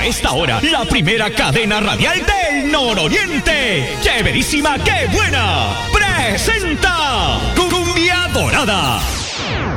a esta hora la primera cadena radial del nororiente. ¡Chéverísima, qué buena!